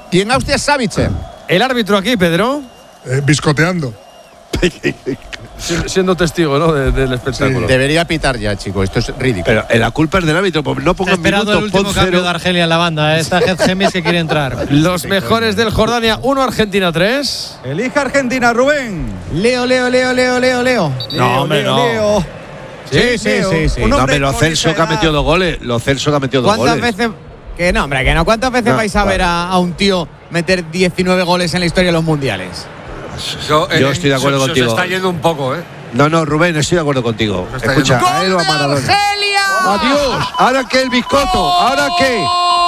Y en Austria, Savitzer. El árbitro aquí, Pedro. Biscoteando. Siendo testigo, ¿no? del espectáculo. Sí. Debería pitar ya, chicos. Esto es ridículo. Pero la culpa es del árbitro. No pongan minutos. El último cambio de Argelia en la banda. Está Gemis que quiere entrar. Los mejores del Jordania 1, Argentina 3. Elige Argentina, Rubén. Leo. No, hombre, no. Sí. No, pero Celso que ha metido 2 goles. ¿Cuántas veces? Que no, hombre, que no. ¿Cuántas veces vais a ver a un tío meter 19 goles en la historia de los mundiales? Yo estoy de acuerdo contigo. Se está yendo un poco, ¿eh? No, Rubén, estoy de acuerdo contigo. Escucha, a él o a Maradona. ¡Argelia! ¡Adiós! ¿Ahora qué, el biscoto? ¿Ahora qué?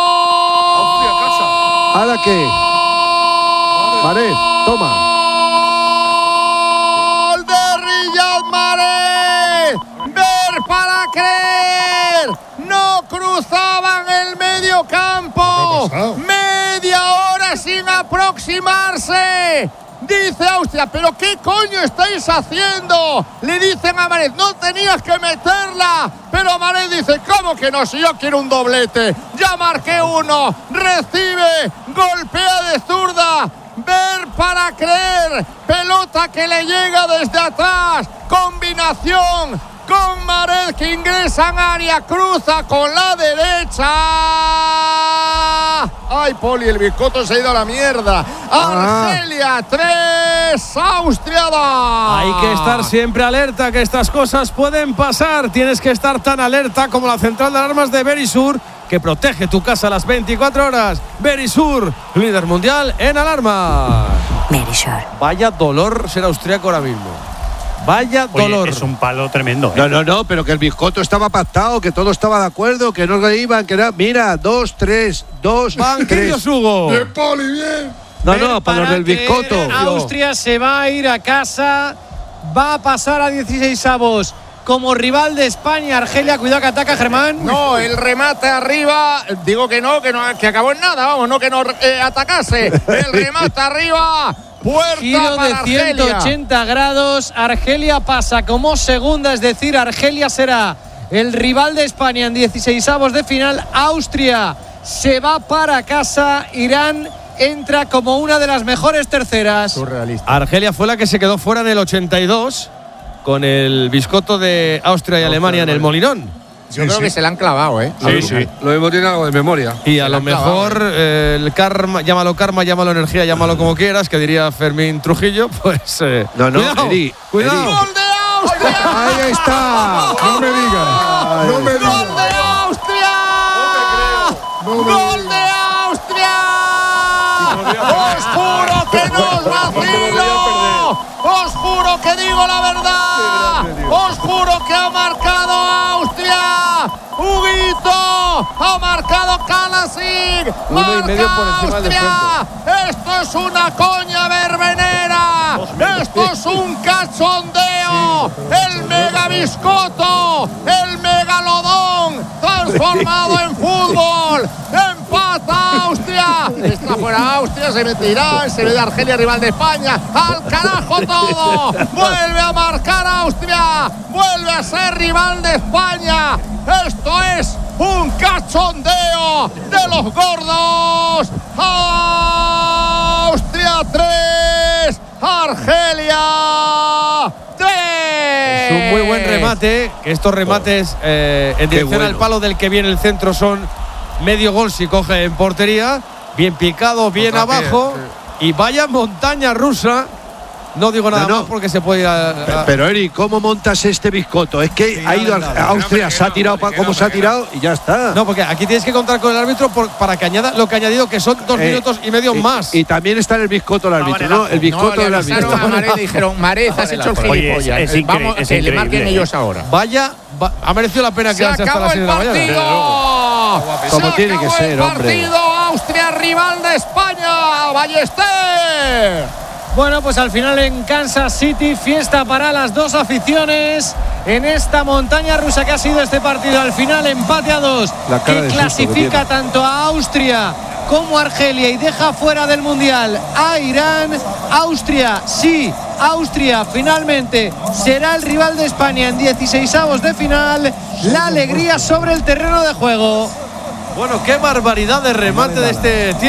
¿Ahora qué? Mahrez, toma. ¡Gol de Riyad Mahrez! ¡Ver para creer! ¡No cruzaban el medio campo! ¡Media hora sin aproximarse! Dice Austria, ¿pero qué coño estáis haciendo? Le dicen a Mahrez, no tenías que meterla. Pero Mahrez dice, ¿cómo que no? Si yo quiero un doblete. Ya marqué uno. Recibe, golpea de zurda. Ver para creer. Pelota que le llega desde atrás. Combinación con Mahrez que ingresa en área. Cruza con la derecha. Ay, Poli, el biscoto se ha ido a la mierda. Argelia 3, Austria 2. Hay que estar siempre alerta, que estas cosas pueden pasar. Tienes que estar tan alerta como la central de alarmas de Verisur, que protege tu casa a las 24 horas. Verisur, líder mundial en alarmas. Verisur. Vaya dolor ser austriaco ahora mismo. Vaya dolor. Es un palo tremendo. No, pero que el biscoto estaba pactado, que todo estaba de acuerdo, que no iban, que era. Mira, 2, 3, 2, 3. Banquillos, Hugo. Bien, Poli, bien. No, para los del biscoto. Austria se va a ir a casa. Va a pasar a 16avos como rival de España. Argelia, cuidado que ataca Germán. No, el remate arriba. Digo que que acabó en nada, vamos, no que no atacase. El remate arriba. Puerta Giro de para 180 grados. Argelia pasa como segunda, es decir, Argelia será el rival de España en 16avos de final. Austria se va para casa. Irán entra como una de las mejores terceras. Surrealista. Argelia fue la que se quedó fuera en el 82 con el biscoto de Austria y Alemania en el Molinón. Yo creo que se la han clavado, ¿eh? Sí. Lo mismo tiene algo de memoria. Y a lo mejor el karma, llámalo energía, llámalo como quieras, que diría Fermín Trujillo, pues. Cuidado. ¡Gol de Austria! Ahí está. No me digas. No me digas. ¡Gol de Austria! ¡Gol de Austria! ¡Os juro que no os vacilo! ¡Os juro que digo la verdad! ¡Os juro que ha marcado Austria! ¡Huguito! ¡Ha marcado Kalasic! ¡Marca Austria! ¡Esto es una coña verbenera! ¡Esto es un cachondeo! ¡El megabiscoto! ¡El megalodón! ¡Transformado en fútbol! ¡Empata Austria! Está fuera Austria, se meterá, se ve de Argelia, rival de España. ¡Al carajo todo! ¡Vuelve a marcar Austria! ¡Vuelve a ser rival de España! ¡Esto es un cachondeo de los gordos! ¡Austria 3! ¡Argelia 3! Es un muy buen remate, que estos remates en dirección al palo del que viene el centro son medio gol si coge en portería. Bien picado, bien abajo. Y vaya montaña rusa. No digo nada más porque se puede ir a… Pero Eric, ¿cómo montas este biscoto? Es que ha ido a Austria, se ha tirado como se ha tirado y ya está. No, porque aquí tienes que contar con el árbitro para que añada lo que ha añadido, que son 2 minutos y medio más. Y también está en el biscoto el árbitro, ¿no? El biscoto del árbitro. Mahrez dijeron, Mahrez, has hecho el gilipollas. Vamos, que le marquen ellos ahora. Vaya, ha merecido la pena quedarse hasta las 6 de la mañana. Como tiene que ser, hombre. Austria, rival de España. Ballester. Bueno, pues al final en Kansas City, fiesta para las dos aficiones en esta montaña rusa que ha sido este partido. Al final empate a 2, que clasifica tanto a Austria como a Argelia y deja fuera del Mundial a Irán. Austria, sí, Austria finalmente será el rival de España en 16avos de final. La alegría sobre el terreno de juego. Bueno, qué barbaridad de remate de este tiempo.